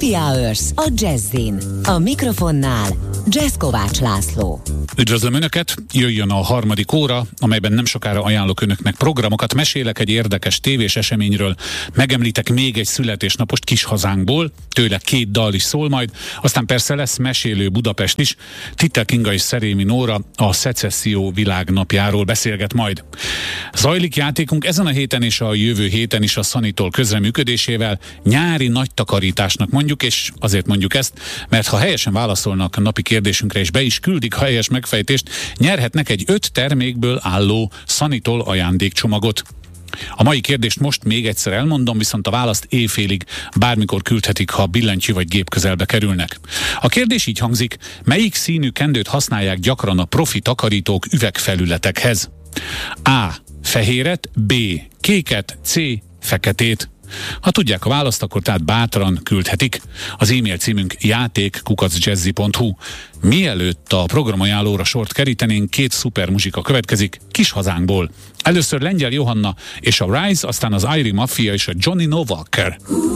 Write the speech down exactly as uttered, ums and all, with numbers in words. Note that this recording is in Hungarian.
Happy Hours a Jazzin. A mikrofonnál Jazz Kovács László. Üdvözlöm Önöket, jöjjön a harmadik óra, amelyben nem sokára ajánlok Önöknek programokat, mesélek egy érdekes tévés eseményről, megemlítek még egy születésnapost kis hazánkból, tőle két dal is szól majd, aztán persze lesz mesélő Budapest is, Titel Kinga és Szerémi Nóra a Szecesszió világnapjáról beszélget majd. Zajlik játékunk ezen a héten és a jövő héten is a Sanitól közreműködésével, nyári nagy takarításnak mondjuk, és azért mondjuk ezt, mert ha helyesen válaszolnak a napi kérdésünkre és be is küldik a helyes megfejtést, nyerhetnek egy öt termékből álló Sanitól ajándékcsomagot. A mai kérdést most még egyszer elmondom, viszont a választ éjfélig bármikor küldhetik, ha billentyű vagy gép közelbe kerülnek. A kérdés így hangzik: melyik színű kendőt használják gyakran a profi takarítók üvegfelületekhez? A. Fehéret, B. Kéket, C. Feketét. Ha tudják a választ, akkor tehát bátran küldhetik. Az e-mail címünk játék kukac jazzy pont hu. Mielőtt a programajánlóra sort kerítenénk, két szuper muzsika következik kis hazánkból. Először Lengyel Johanna és a Rise, aztán az Irie Mafia és a Johnny Nowaker.